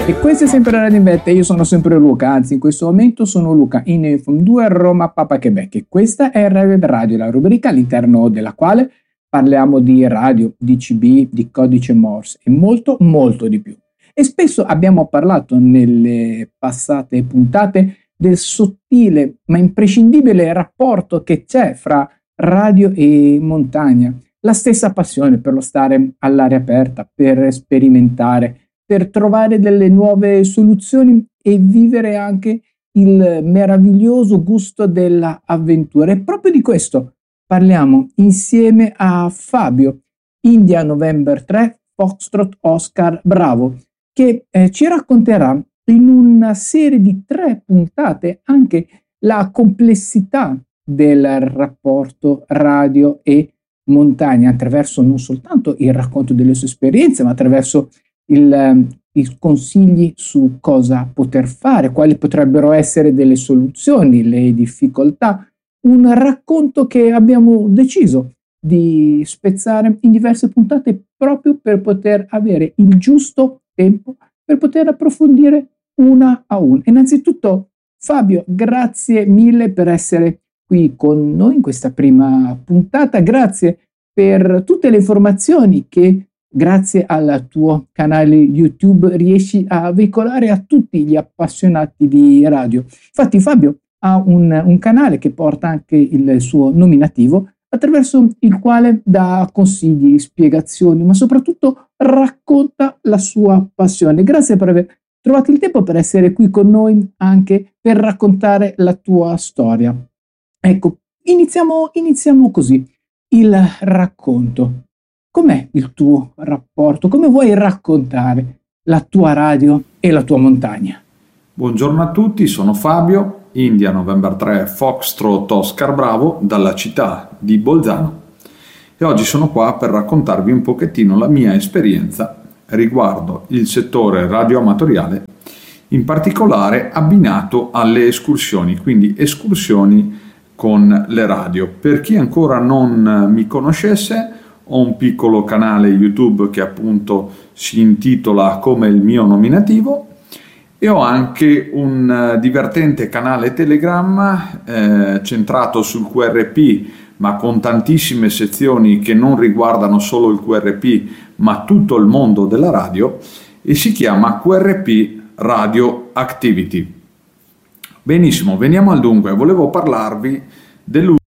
E questo è sempre Radio in Vetta, io sono sempre Luca, anzi in questo momento sono Luca in Infom 2 a Roma, Papa Quebec, e questa è Radio, la rubrica all'interno della quale parliamo di radio, di CB, di codice Morse e molto molto di più. E spesso abbiamo parlato nelle passate puntate del sottile ma imprescindibile rapporto che c'è fra radio e montagna, la stessa passione per lo stare all'aria aperta, per sperimentare, per trovare delle nuove soluzioni e vivere anche il meraviglioso gusto dell'avventura. E proprio di questo parliamo insieme a Fabio, India November 3, Foxtrot Oscar Bravo, che ci racconterà in una serie di 3 puntate anche la complessità del rapporto radio e montagna, attraverso non soltanto il racconto delle sue esperienze, ma attraverso i consigli su cosa poter fare, quali potrebbero essere delle soluzioni, le difficoltà, un racconto che abbiamo deciso di spezzare in diverse puntate proprio per poter avere il giusto tempo per poter approfondire una a una. Innanzitutto, Fabio, grazie mille per essere qui con noi in questa prima puntata, grazie per tutte le informazioni che grazie al tuo canale YouTube riesci a veicolare a tutti gli appassionati di radio. Infatti Fabio ha un canale che porta anche il suo nominativo, attraverso il quale dà consigli, spiegazioni, ma soprattutto racconta la sua passione. Grazie per aver trovato il tempo per essere qui con noi anche per raccontare la tua storia. Ecco, iniziamo così il racconto. Com'è il tuo rapporto? Come vuoi raccontare la tua radio e la tua montagna? Buongiorno a tutti, sono Fabio, India November 3 Foxtrot Oscar Bravo, dalla città di Bolzano, e oggi sono qua per raccontarvi un pochettino la mia esperienza riguardo il settore radioamatoriale, in particolare abbinato alle escursioni, quindi escursioni con le radio. Per chi ancora non mi conoscesse, ho un piccolo canale YouTube che appunto si intitola come il mio nominativo, e ho anche un divertente canale Telegram centrato sul QRP, ma con tantissime sezioni che non riguardano solo il QRP ma tutto il mondo della radio, e si chiama QRP Radio Activity. Benissimo, veniamo al dunque. Volevo parlarvi dell'uso